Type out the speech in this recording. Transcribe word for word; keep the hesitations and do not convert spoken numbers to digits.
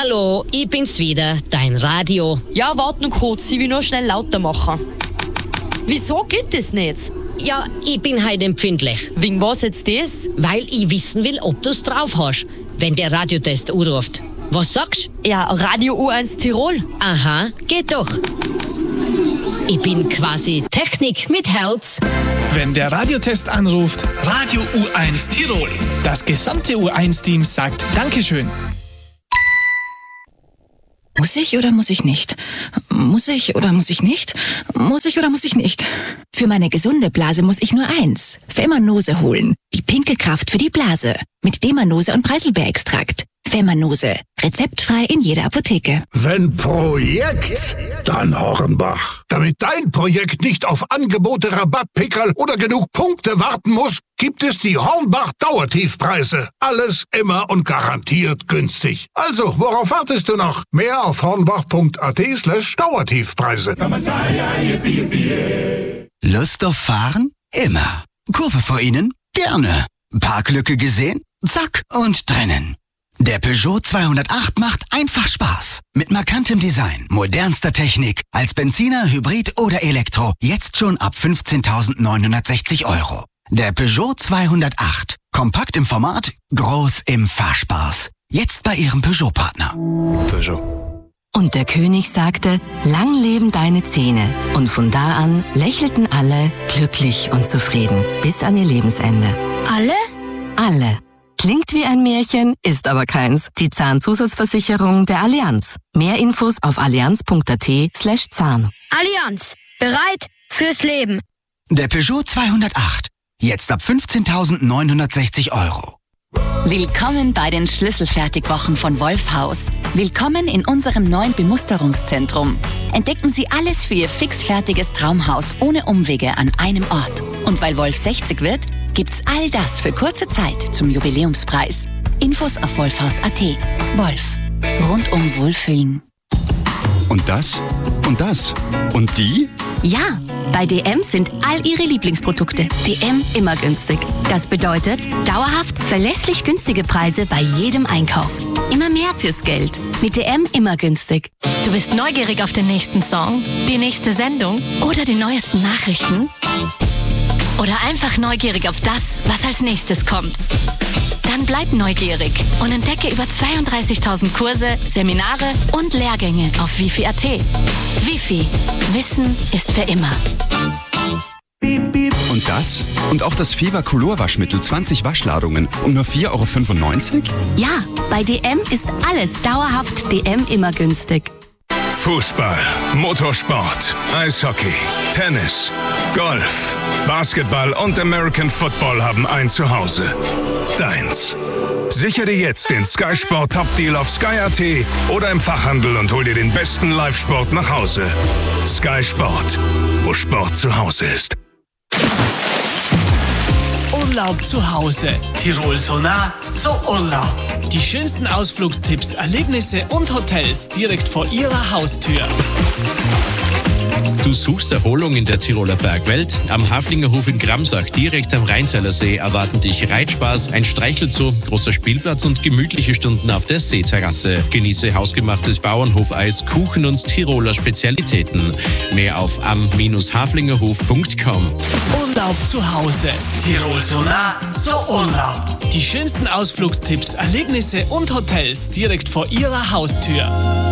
Hallo, ich bin's wieder, dein Radio. Ja, warte noch kurz, ich will nur schnell lauter machen. Wieso geht das nicht? Ja, ich bin halt empfindlich. Wegen was jetzt das? Weil ich wissen will, ob du's drauf hast, wenn der Radiotest anruft. Was sagst du? Ja, Radio U eins Tirol. Aha, geht doch. Ich bin quasi Technik mit Herz. Wenn der Radiotest anruft, Radio U eins Tirol. Das gesamte U eins Team sagt Dankeschön. Muss ich oder muss ich nicht? Muss ich oder muss ich nicht? Muss ich oder muss ich nicht? Für meine gesunde Blase muss ich nur eins. Femanose holen. Die pinke Kraft für die Blase. Mit Demanose und Preiselbeerextrakt. Femanose. Rezeptfrei in jeder Apotheke. Wenn Projekt, dann Hornbach. Damit dein Projekt nicht auf Angebote, Rabattpickerl oder genug Punkte warten muss, gibt es die Hornbach Dauertiefpreise. Alles immer und garantiert günstig. Also, worauf wartest du noch? Mehr auf hornbach.at slash Dauertiefpreise. Lust auf Fahren? Immer. Kurve vor Ihnen? Gerne. Parklücke gesehen? Zack und drinnen. Der Peugeot zweihundertacht macht einfach Spaß. Mit markantem Design, modernster Technik, als Benziner, Hybrid oder Elektro. Jetzt schon ab fünfzehntausendneunhundertsechzig Euro. Der Peugeot zweihundertacht. Kompakt im Format, groß im Fahrspaß. Jetzt bei Ihrem Peugeot-Partner. Peugeot. Und der König sagte, lang leben deine Zähne. Und von da an lächelten alle glücklich und zufrieden. Bis an ihr Lebensende. Alle? Alle. Klingt wie ein Märchen, ist aber keins. Die Zahnzusatzversicherung der Allianz. Mehr Infos auf allianz.at slash Zahn. Allianz. Bereit fürs Leben. Der Peugeot zweihundertacht. Jetzt ab fünfzehntausendneunhundertsechzig Euro. Willkommen bei den Schlüsselfertigwochen von Wolfhaus. Willkommen in unserem neuen Bemusterungszentrum. Entdecken Sie alles für Ihr fixfertiges Traumhaus ohne Umwege an einem Ort. Und weil Wolf sechzig wird, gibt's all das für kurze Zeit zum Jubiläumspreis. Infos auf wolfhaus punkt at. Wolf. Rundum Wohlfühlen. Und das? Und das? Und die? Ja, bei D M sind all Ihre Lieblingsprodukte D M immer günstig. Das bedeutet dauerhaft verlässlich günstige Preise bei jedem Einkauf. Immer mehr fürs Geld. Mit D M immer günstig. Du bist neugierig auf den nächsten Song, die nächste Sendung oder die neuesten Nachrichten? Oder einfach neugierig auf das, was als nächstes kommt? Dann bleib neugierig und entdecke über zweiunddreißigtausend Kurse, Seminare und Lehrgänge auf wifi punkt at. Wifi. Wissen ist für immer. Und das? Und auch das Fever Color Waschmittel, zwanzig Waschladungen um nur vier Euro fünfundneunzig? Ja, bei D M ist alles dauerhaft D M immer günstig. Fußball, Motorsport, Eishockey, Tennis, Golf, Basketball und American Football haben ein Zuhause. Deins. Sichere dir jetzt den Sky Sport Top Deal auf sky punkt at oder im Fachhandel und hol dir den besten Live-Sport nach Hause. Sky Sport, wo Sport zu Hause ist. Urlaub zu Hause. Tirol so nah, so Urlaub. Die schönsten Ausflugstipps, Erlebnisse und Hotels direkt vor Ihrer Haustür. Du suchst Erholung in der Tiroler Bergwelt? Am Haflingerhof in Gramsach, direkt am Rheinzeller See, erwarten dich Reitspaß, ein Streichelzoo, großer Spielplatz und gemütliche Stunden auf der Seeterrasse. Genieße hausgemachtes Bauernhofeis, Kuchen und Tiroler Spezialitäten. Mehr auf am haflingerhof punkt com. Urlaub zu Hause. Tirol so nah, so Urlaub. Die schönsten Ausflugstipps, Erlebnisse und Hotels direkt vor Ihrer Haustür.